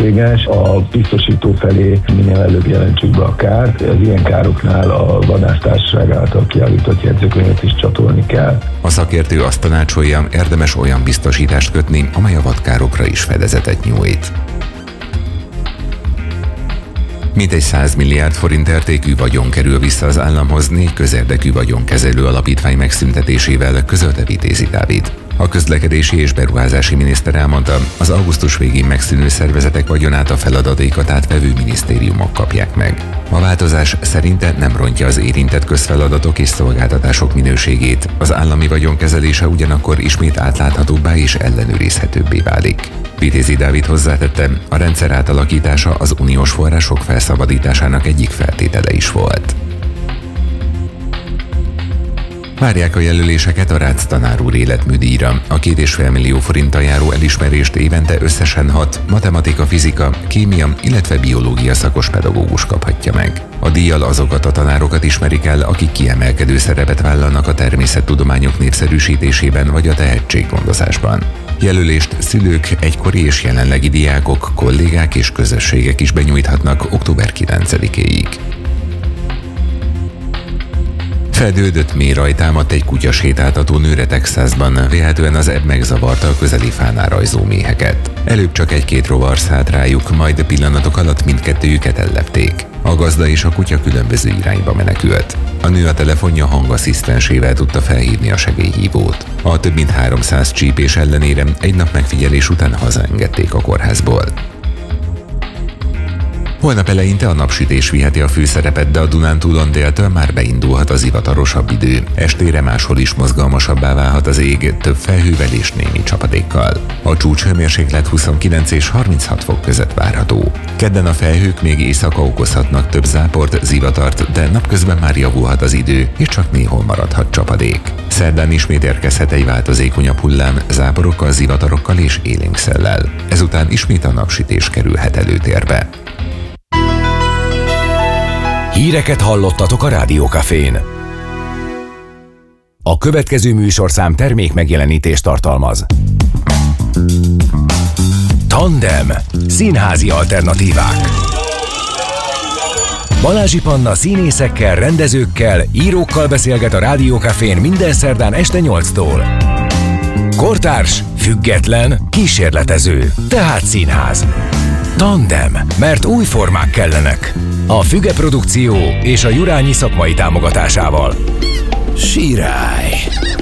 szükséges, a biztosító felé minél előbb jelentsük be a kárt. Az ilyen károknál a vadásztársaság által kiállított jegyzőkönyvet is csatolni kell. A szakértő azt tanácsolja, érdemes olyan biztosítást kötni, amely a vadkárokra is fedezetet nyújt. Mintegy 100 milliárd forint értékű vagyon kerül vissza az államhoz 4 közérdekű vagyonkezelő alapítvány megszüntetésével, közölte Vitézi Dávid. A közlekedési és beruházási miniszter elmondta, az augusztus végén megszűnő szervezetek vagyonát a feladatékat átvevő minisztériumok kapják meg. A változás szerinte nem rontja az érintett közfeladatok és szolgáltatások minőségét, az állami vagyonkezelése ugyanakkor ismét átláthatóbbá és ellenőrizhetőbbé válik. Vitézi Dávid hozzátette, a rendszer átalakítása az uniós források felszabadításának egyik feltétele is volt. Várják a jelöléseket a Rácz tanár úr életműdíjra. A 2,5 millió forinttal járó elismerést évente összesen 6 matematika, fizika, kémia, illetve biológia szakos pedagógus kaphatja meg. A díjjal azokat a tanárokat ismerik el, akik kiemelkedő szerepet vállalnak a természettudományok népszerűsítésében vagy a tehetséggondozásban. Jelölést szülők, egykori és jelenlegi diákok, kollégák és közösségek is benyújthatnak október 9-éig. Feldődött mélyraj támadt egy kutyasétáltató nőre Texasban, vélhetően az ebb megzavarta a közeli fánál rajzó méheket. Előbb csak 1-2 rovar szállt rájuk, majd pillanatok alatt mindkettőjüket ellepték. A gazda és a kutya különböző irányba menekült. A nő a telefonja hangasszisztensével tudta felhívni a segélyhívót. A több mint 300 csípés ellenére egy nap megfigyelés után hazaengedték a kórházból. Holnap eleinte a napsütés viheti a főszerepet, de a Dunántúlon déltől már beindulhat az ivatarosabb idő. Estére máshol is mozgalmasabbá válhat az ég, több felhővel és némi csapadékkal. A csúcshőmérséklet 29 és 36 fok között várható. Kedden a felhők még éjszaka okozhatnak több záport, zivatart, de napközben már javulhat az idő, és csak néhol maradhat csapadék. Szerdán ismét érkezhet egy változékonyabb hullám, záporokkal, zivatarokkal és élénk szellel. Ezután ismét a napsütés kerülhet előtérbe. Híreket hallottatok a Rádió Cafén. A következő műsorszám termék megjelenítést tartalmaz. Tandem. Színházi alternatívák. Balázsi Panna színészekkel, rendezőkkel, írókkal beszélget a Rádió Cafén minden szerdán este 8-tól. Kortárs, független, kísérletező, tehát színház. Tandem, mert új formák kellenek. A Füge Produkció és a Jurányi szakmai támogatásával. Sirály.